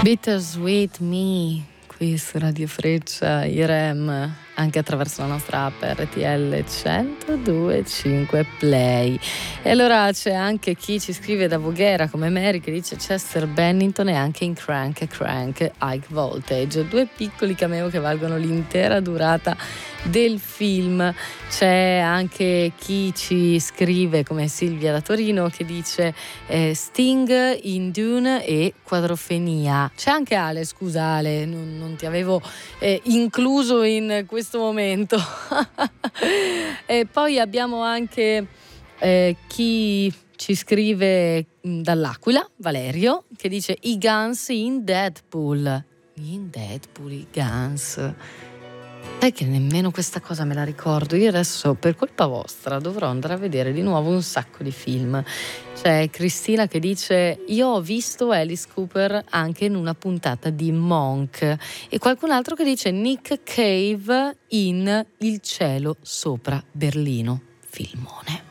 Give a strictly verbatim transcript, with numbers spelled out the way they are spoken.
Bittersweet Me, qui su Radio Freccia, I R E M, anche attraverso la nostra app R T L centodue e cinque Play. E allora c'è anche chi ci scrive da Voghera come Mary che dice Chester Bennington e anche in Crank e Crank High Voltage, due piccoli cameo che valgono l'intera durata del film. C'è anche chi ci scrive come Silvia da Torino che dice eh, Sting in Dune e Quadrofenia. C'è anche Ale, scusa Ale, non, non ti avevo eh, incluso in questo momento. E poi abbiamo anche eh, chi ci scrive dall'Aquila, Valerio, che dice i Guns in Deadpool. In Deadpool i Guns. Sai che nemmeno questa cosa me la ricordo. Io adesso per colpa vostra dovrò andare a vedere di nuovo un sacco di film. C'è Cristina che dice io ho visto Alice Cooper anche in una puntata di Monk, e qualcun altro che dice Nick Cave in Il cielo sopra Berlino. Filmone.